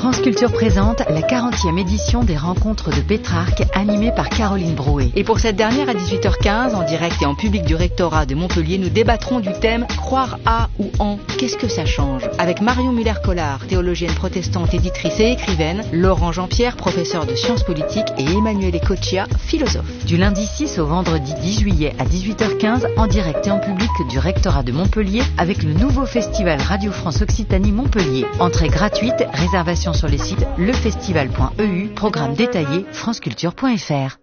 France Culture présente la 40e édition des Rencontres de Pétrarque, animée par Caroline Brouet. Et pour cette dernière, à 18h15, en direct et en public du rectorat de Montpellier, nous débattrons du thème « Croire à ou en, qu'est-ce que ça change ?» avec Marion Muller-Collard, théologienne protestante, éditrice et écrivaine, Laurent Jean-Pierre, professeur de sciences politiques, et Emmanuel Ecoccia, philosophe. Du lundi 6 au vendredi 10 juillet à 18h15, en direct et en public du rectorat de Montpellier, avec le nouveau festival Radio France Occitanie Montpellier. Entrée gratuite, réservation sur les sites lefestival.eu, programme détaillé franceculture.fr.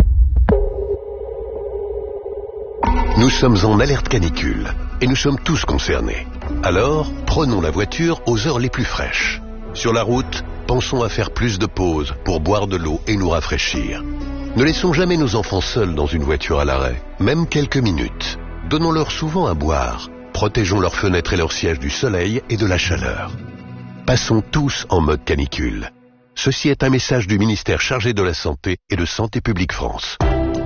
Nous sommes en alerte canicule et nous sommes tous concernés. Alors, prenons la voiture aux heures les plus fraîches. Sur la route, pensons à faire plus de pauses pour boire de l'eau et nous rafraîchir. Ne laissons jamais nos enfants seuls dans une voiture à l'arrêt, même quelques minutes. Donnons-leur souvent à boire. Protégeons leurs fenêtres et leurs sièges du soleil et de la chaleur. Passons tous en mode canicule. Ceci est un message du ministère chargé de la Santé et de Santé publique France.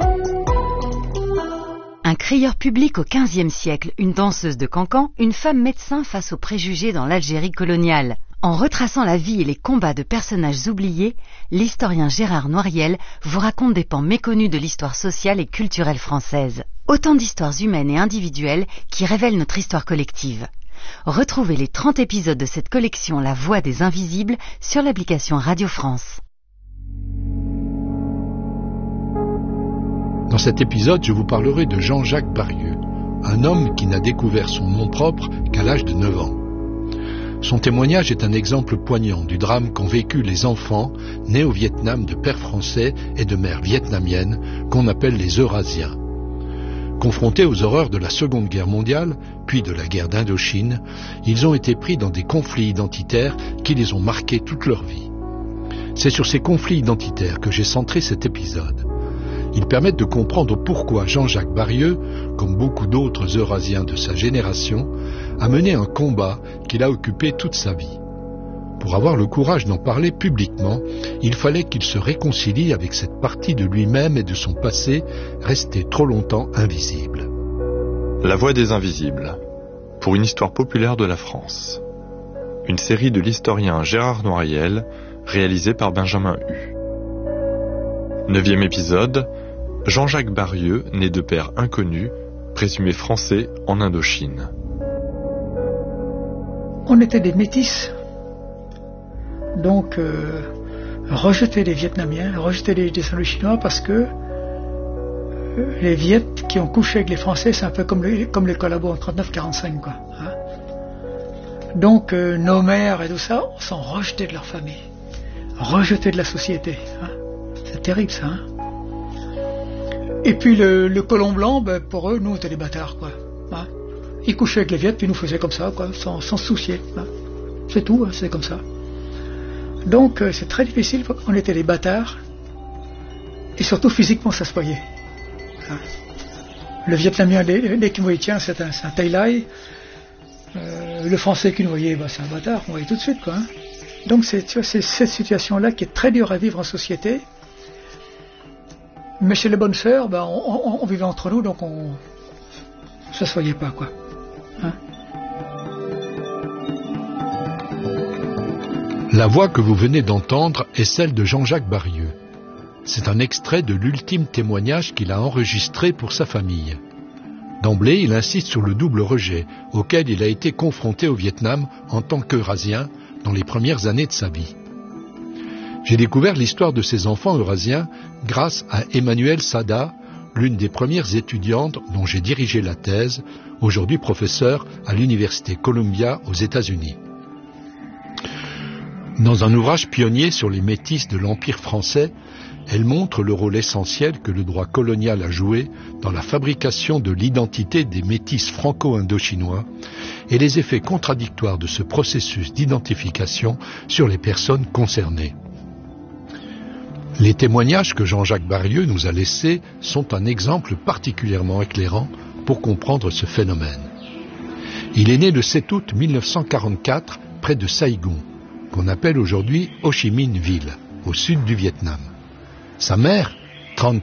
Un crieur public au XVe siècle, une danseuse de cancan, une femme médecin face aux préjugés dans l'Algérie coloniale. En retraçant la vie et les combats de personnages oubliés, l'historien Gérard Noiriel vous raconte des pans méconnus de l'histoire sociale et culturelle française. Autant d'histoires humaines et individuelles qui révèlent notre histoire collective. Retrouvez les 30 épisodes de cette collection La Voix des Invisibles sur l'application Radio France. Dans cet épisode, je vous parlerai de Jean-Jacques Barrieux, un homme qui n'a découvert son nom propre qu'à l'âge de 9 ans. Son témoignage est un exemple poignant du drame qu'ont vécu les enfants nés au Vietnam de pères français et de mères vietnamiennes qu'on appelle les Eurasiens. Confrontés aux horreurs de la Seconde Guerre mondiale, puis de la guerre d'Indochine, ils ont été pris dans des conflits identitaires qui les ont marqués toute leur vie. C'est sur ces conflits identitaires que j'ai centré cet épisode. Ils permettent de comprendre pourquoi Jean-Jacques Barrieux, comme beaucoup d'autres Eurasiens de sa génération, a mené un combat qui l'a occupé toute sa vie. Pour avoir le courage d'en parler publiquement, il fallait qu'il se réconcilie avec cette partie de lui-même et de son passé restée trop longtemps invisible. La Voix des Invisibles, pour une histoire populaire de la France. Une série de l'historien Gérard Noiriel, réalisée par Benjamin Hu. 9e épisode, Jean-Jacques Barrieux, né de père inconnu, présumé français en Indochine. On était des métis. Donc, rejeter les Vietnamiens, rejeter les Indochinois parce que les Viets qui ont couché avec les Français, c'est un peu comme les collabos en 39-45, quoi. Hein. Donc, nos mères et tout ça, on s'en rejetait de leur famille, rejetés de la société. Hein. C'est terrible, ça. Hein. Et puis, le colon blanc, ben, pour eux, nous, on était des bâtards, quoi. Hein. Ils couchaient avec les Viets, puis ils nous faisaient comme ça, quoi, sans se soucier. Hein. C'est tout, hein, c'est comme ça. Donc c'est très difficile, on était des bâtards, et surtout physiquement ça se voyait. Hein. Le Vietnamien, dès qu'il nous voyait, tiens, c'est un Thaï Lai, le Français qui nous voyait, bah, c'est un bâtard, on voyait tout de suite, quoi. Hein. Donc c'est cette situation-là qui est très dure à vivre en société, mais chez les bonnes sœurs, bah, on vivait entre nous, donc ça se voyait pas, quoi. Hein. La voix que vous venez d'entendre est celle de Jean-Jacques Barrieux. C'est un extrait de l'ultime témoignage qu'il a enregistré pour sa famille. D'emblée, il insiste sur le double rejet auquel il a été confronté au Vietnam en tant qu'Eurasien dans les premières années de sa vie. J'ai découvert l'histoire de ces enfants eurasiens grâce à Emmanuelle Sada, l'une des premières étudiantes dont j'ai dirigé la thèse, aujourd'hui professeure à l'Université Columbia aux États-Unis. Dans un ouvrage pionnier sur les métis de l'Empire français, elle montre le rôle essentiel que le droit colonial a joué dans la fabrication de l'identité des métis franco-indochinois et les effets contradictoires de ce processus d'identification sur les personnes concernées. Les témoignages que Jean-Jacques Barrieux nous a laissés sont un exemple particulièrement éclairant pour comprendre ce phénomène. Il est né le 7 août 1944 près de Saigon, qu'on appelle aujourd'hui Ho Chi Minh Ville, au sud du Vietnam. Sa mère,